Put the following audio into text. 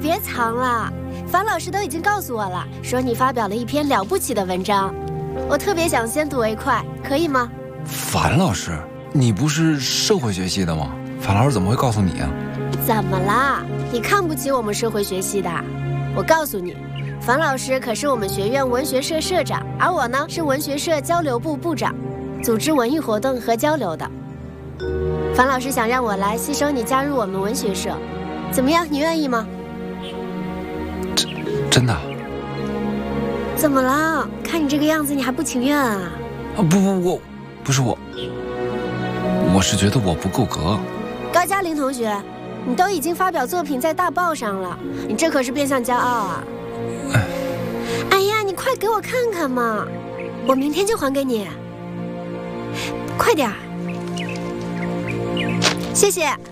别藏了，樊老师都已经告诉我了，说你发表了一篇了不起的文章，我特别想先睹为快，可以吗？ 樊老师，你不是社会学系的吗？樊老师怎么会告诉你啊？ 怎么啦？你看不起我们社会学系的？我告诉你，樊老师可是我们学院文学社社长，而我呢是文学社交流部部长，组织文艺活动和交流的。樊老师想让我来吸收你，加入我们文学社，怎么样？你愿意吗？ 真的？ 怎么了？看你这个样子，你还不情愿啊？ 不是我是觉得我不够格。 高嘉玲同学，你都已经发表作品在大报上了，你这可是变相骄傲啊！哎呀，你快给我看看嘛，我明天就还给你，快点儿，谢谢。